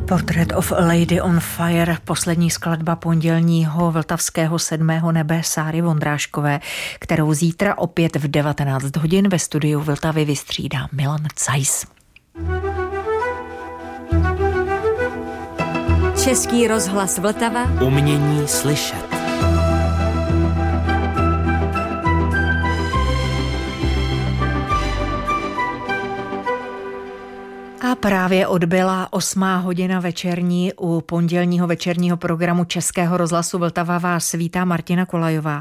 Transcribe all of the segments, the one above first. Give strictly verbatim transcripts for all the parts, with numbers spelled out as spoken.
Portrait of a Lady on Fire, poslední skladba pondělního vltavského sedmého nebe Sáry Vondráškové, kterou zítra opět v devatenáct hodin ve studiu Vltavy vystřídá Milan Cajs. Český rozhlas Vltava. Umění slyšet. A právě odbyla osmá hodina večerní. U pondělního večerního programu Českého rozhlasu Vltava vás vítá Martina Kolajová.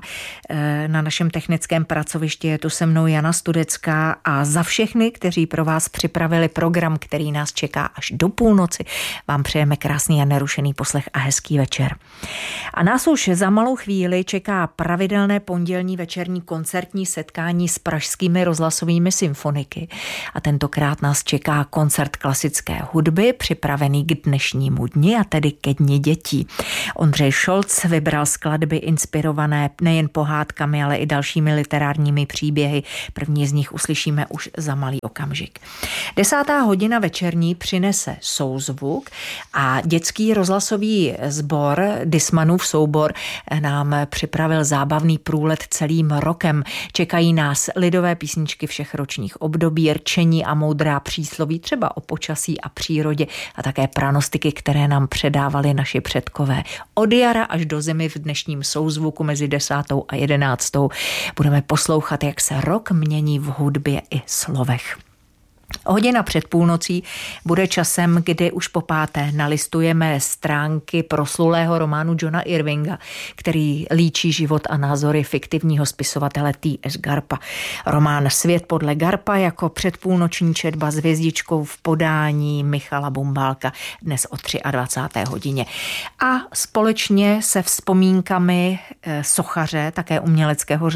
Na našem technickém pracovišti je tu se mnou Jana Studecká a za všechny, kteří pro vás připravili program, který nás čeká až do půlnoci, vám přejeme krásný a nerušený poslech a hezký večer. A nás už za malou chvíli čeká pravidelné pondělní večerní koncertní setkání s pražskými rozhlasovými symfoniky. A tentokrát nás čeká koncert klasické hudby, připravený k dnešnímu dni, a tedy ke dni dětí. Ondřej Šolc vybral skladby inspirované nejen pohádkami, ale i dalšími literárními příběhy. První z nich uslyšíme už za malý okamžik. Desátá hodina večerní přinese souzvuk a dětský rozhlasový sbor Dismanův soubor nám připravil zábavný průlet celým rokem. Čekají nás lidové písničky všech ročních období, rčení a moudrá přísloví, třeba o počasí a přírodě, a také pranostiky, které nám předávali naši předkové. Od jara až do zimy v dnešním souzvuku mezi desátou a jedenáctou budeme poslouchat, jak se rok mění v hudbě i slovech. Hodina před půlnocí bude časem, kdy už po páté nalistujeme stránky proslulého románu Johna Irvinga, který líčí život a názory fiktivního spisovatele T S Garpa. Román Svět podle Garpa jako předpůlnoční četba s hvězdičkou v podání Michala Bumbálka dnes o dvacáté třetí hodině. A společně se vzpomínkami sochaře, také uměleckého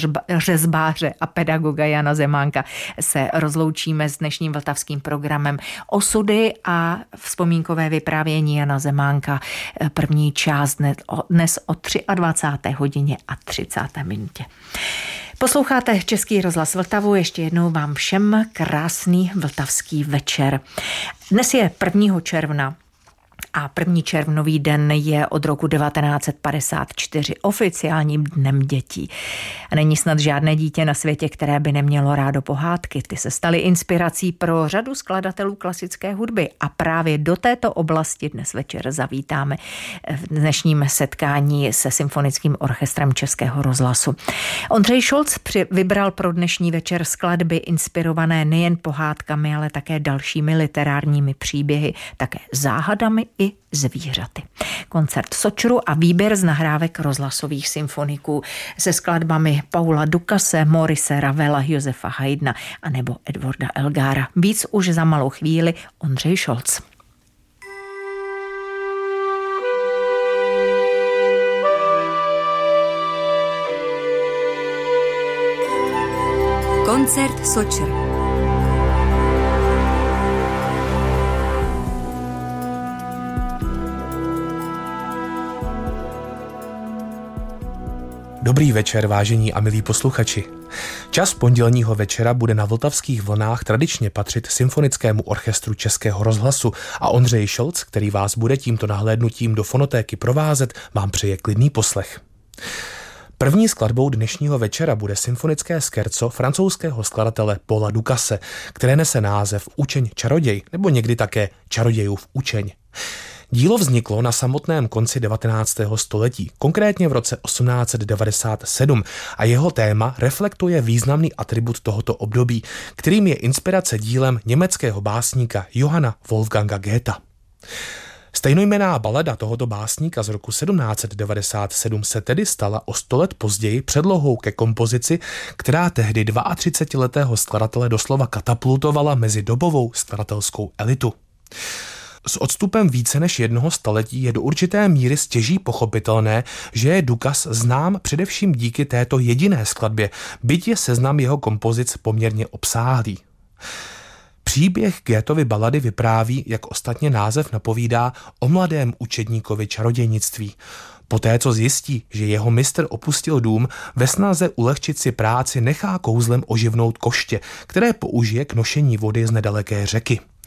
řezbáře a pedagoga Jana Zemánka se rozloučíme s dnešním vltavským programem Osudy a vzpomínkové vyprávění Jana Zemánka. První část dnes o dvacáté třetí hodině a třicáté minutě. Posloucháte Český rozhlas Vltavu, ještě jednou vám všem krásný vltavský večer. Dnes je prvního června. A první červnový den je od roku devatenáct set padesát čtyři oficiálním dnem dětí. A není snad žádné dítě na světě, které by nemělo rádo pohádky. Ty se staly inspirací pro řadu skladatelů klasické hudby a právě do této oblasti dnes večer zavítáme v dnešním setkání se symfonickým orchestrem Českého rozhlasu. Ondřej Šolc vybral pro dnešní večer skladby inspirované nejen pohádkami, ale také dalšími literárními příběhy, také záhadami i zvířaty. Koncert Sočru a výběr z nahrávek rozhlasových symfoniků se skladbami Paula Dukase, Maurice Ravela, Josefa Haydna a nebo Edwarda Elgára. Víc už za malou chvíli Ondřej Šolc. Koncert Sočr. Dobrý večer, vážení a milí posluchači. Čas pondělního večera bude na vltavských vlnách tradičně patřit symfonickému orchestru Českého rozhlasu a Ondřej Šolc, který vás bude tímto nahlédnutím do fonotéky provázet, vám přeje klidný poslech. První skladbou dnešního večera bude symfonické skerco francouzského skladatele Paula Dukase, které nese název Učeň čaroděj nebo někdy také Čarodějův učeň. Dílo vzniklo na samotném konci devatenáctého století, konkrétně v roce osmnáct set devadesát sedm, a jeho téma reflektuje významný atribut tohoto období, kterým je inspirace dílem německého básníka Johanna Wolfganga Goetha. Stejnojmenná balada tohoto básníka z roku sedmnáct set devadesát sedm se tedy stala o sto let později předlohou ke kompozici, která tehdy třicetiletého skladatele doslova katapultovala mezi dobovou skladatelskou elitu. S odstupem více než jednoho století je do určité míry stěží pochopitelné, že je Dukas znám především díky této jediné skladbě, byť je seznam jeho kompozic poměrně obsáhlý. Příběh Goethovy balady vypráví, jak ostatně název napovídá, o mladém učedníkovi čarodějnictví. Poté, co zjistí, že jeho mistr opustil dům, ve snaze ulehčit si práci nechá kouzlem oživnout koště, které použije k nošení vody z nedaleké řeky.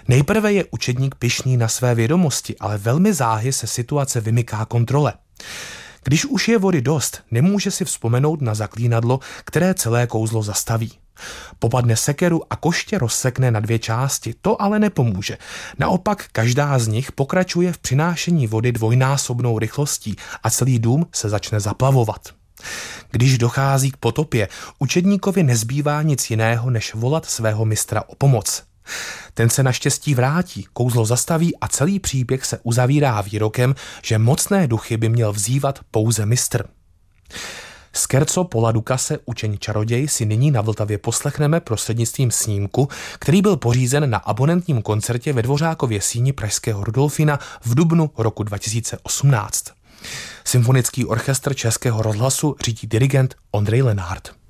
Nejprve je učedník pyšný na své vědomosti, ale velmi záhy se situace vymyká kontrole. Když už je vody dost, nemůže si vzpomenout na zaklínadlo, které celé kouzlo zastaví. Popadne sekeru a koště rozsekne na dvě části, to ale nepomůže. Naopak každá z nich pokračuje v přinášení vody dvojnásobnou rychlostí a celý dům se začne zaplavovat. Když dochází k potopě, učedníkovi nezbývá nic jiného, než volat svého mistra o pomoc. Ten se naštěstí vrátí, kouzlo zastaví a celý příběh se uzavírá výrokem, že mocné duchy by měl vzývat pouze mistr. Scherzo Paula Dukase, Učení čaroděj, si nyní na Vltavě poslechneme prostřednictvím snímku, který byl pořízen na abonentním koncertě ve Dvořákově síni pražského Rudolfina v dubnu roku dva tisíce osmnáct. Symfonický orchestr Českého rozhlasu řídí dirigent Ondřej Lenhardt.